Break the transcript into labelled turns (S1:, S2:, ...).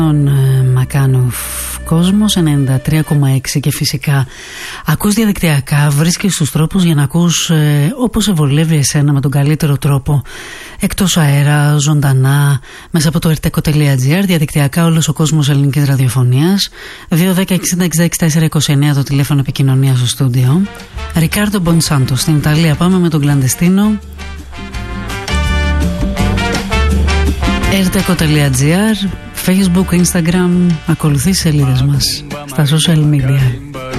S1: Μακάνοφ, κόσμος 93,6 και φυσικά ακούς διαδικτυακά, βρίσκεις τους τρόπους για να ακούς όπως σε βολεύει εσένα με τον καλύτερο τρόπο, εκτός αέρα, ζωντανά, μέσα από το erteco.gr, διαδικτυακά όλος ο κόσμος ελληνικής ραδιοφωνίας. 2-10-60-66-429 το τηλέφωνο επικοινωνίας στο στούντιο. Ρικάρντο Μπονσάντο στην Ιταλία, πάμε με τον κλαντεστίνο. erteco.gr, Facebook, Instagram, ακολουθείς σελίδες μας στα social media.